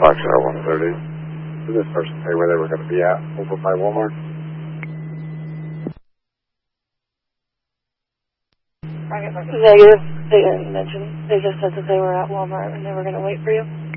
Foxtrot 130. Did this person say where they were going to be at over by Walmart? Negative. They didn't mention. They just said that they were at Walmart and they were going to wait for you.